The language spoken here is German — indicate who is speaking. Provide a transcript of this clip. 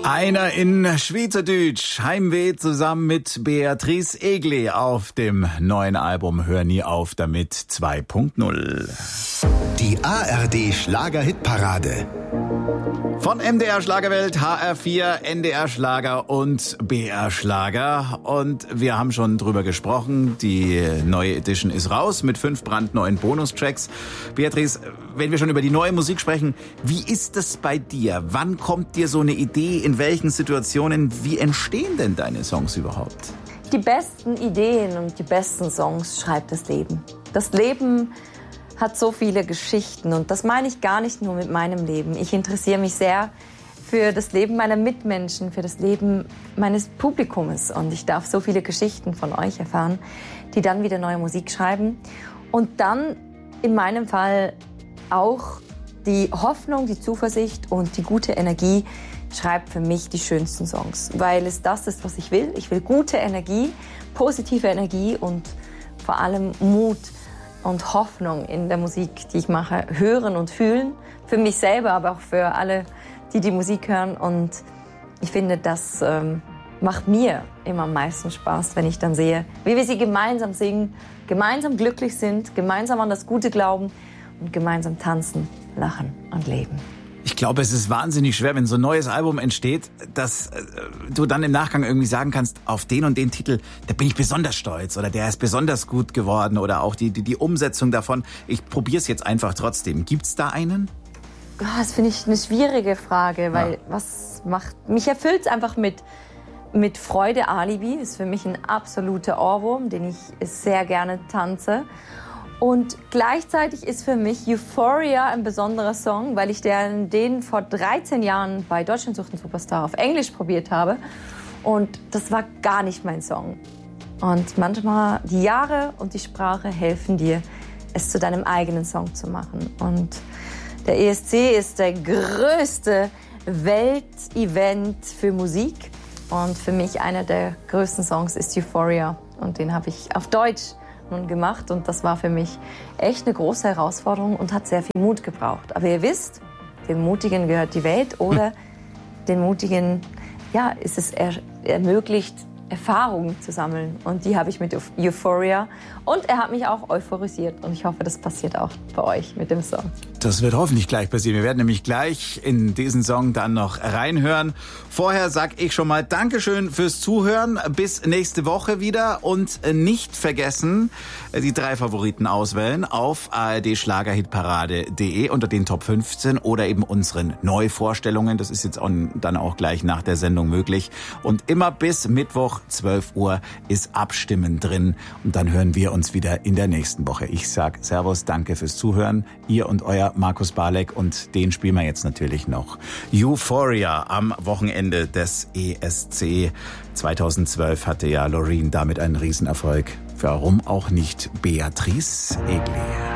Speaker 1: Einer in Schweizerdeutsch, Heimweh zusammen mit Beatrice Egli auf dem neuen Album Hör nie auf damit 2.0.
Speaker 2: Die ARD Schlager-Hitparade.
Speaker 1: Von MDR Schlagerwelt, HR4, NDR Schlager und BR Schlager. Und wir haben schon drüber gesprochen. Die neue Edition ist raus mit 5 brandneuen Bonustracks. Beatrice, wenn wir schon über die neue Musik sprechen, wie ist das bei dir? Wann kommt dir so eine Idee? In welchen Situationen? Wie entstehen denn deine Songs überhaupt?
Speaker 3: Die besten Ideen und die besten Songs schreibt das Leben. Das Leben hat so viele Geschichten und das meine ich gar nicht nur mit meinem Leben. Ich interessiere mich sehr für das Leben meiner Mitmenschen, für das Leben meines Publikums und ich darf so viele Geschichten von euch erfahren, die dann wieder neue Musik schreiben und dann in meinem Fall auch die Hoffnung, die Zuversicht und die gute Energie schreibt für mich die schönsten Songs, weil es das ist, was ich will. Ich will gute Energie, positive Energie und vor allem Mut und Hoffnung in der Musik, die ich mache, hören und fühlen. Für mich selber, aber auch für alle, die die Musik hören. Und ich finde, das macht mir immer am meisten Spaß, wenn ich dann sehe, wie wir sie gemeinsam singen, gemeinsam glücklich sind, gemeinsam an das Gute glauben und gemeinsam tanzen, lachen und leben.
Speaker 1: Ich glaube, es ist wahnsinnig schwer, wenn so ein neues Album entsteht, dass du dann im Nachgang irgendwie sagen kannst, auf den und den Titel, da bin ich besonders stolz oder der ist besonders gut geworden oder auch die Umsetzung davon. Ich probiere es jetzt einfach trotzdem. Gibt's da einen?
Speaker 3: Das finde ich eine schwierige Frage, weil mich erfüllt es einfach mit Freude. Alibi ist für mich ein absoluter Ohrwurm, den ich sehr gerne tanze. Und gleichzeitig ist für mich Euphoria ein besonderer Song, weil ich den vor 13 Jahren bei Deutschland sucht einen Superstar auf Englisch probiert habe. Und das war gar nicht mein Song. Und manchmal die Jahre und die Sprache helfen dir, es zu deinem eigenen Song zu machen. Und der ESC ist der größte Weltevent für Musik. Und für mich einer der größten Songs ist Euphoria. Und den habe ich auf Deutsch nun gemacht und das war für mich echt eine große Herausforderung und hat sehr viel Mut gebraucht. Aber ihr wisst, den Mutigen gehört die Welt oder den Mutigen ist es ermöglicht, Erfahrungen zu sammeln und die habe ich mit Euphoria und er hat mich auch euphorisiert und ich hoffe, das passiert auch bei euch mit dem Song.
Speaker 1: Das wird hoffentlich gleich passieren. Wir werden nämlich gleich in diesen Song dann noch reinhören. Vorher sag ich schon mal Dankeschön fürs Zuhören. Bis nächste Woche wieder und nicht vergessen, die 3 Favoriten auswählen auf ardschlagerhitparade.de unter den Top 15 oder eben unseren Neuvorstellungen. Das ist jetzt dann auch gleich nach der Sendung möglich. Und immer bis Mittwoch 12 Uhr ist Abstimmen drin. Und dann hören wir uns wieder in der nächsten Woche. Ich sag Servus, danke fürs Zuhören. Ihr und euer Markus Barleck und den spielen wir jetzt natürlich noch. Euphoria am Wochenende des ESC 2012 hatte ja Loreen damit einen Riesenerfolg. Warum auch nicht Beatrice Egli?